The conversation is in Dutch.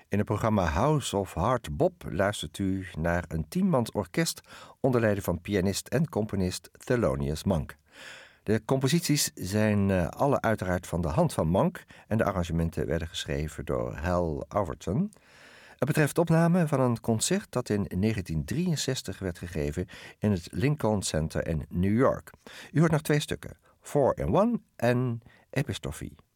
In het programma House of Hard Bop luistert u naar een 10-mans orkest onder leiding van pianist en componist Thelonious Monk. De composities zijn alle uiteraard van de hand van Monk en de arrangementen werden geschreven door Hal Overton. Het betreft opname van een concert dat in 1963 werd gegeven in het Lincoln Center in New York. U hoort nog 2 stukken, 4 in 1 en Epistrophe.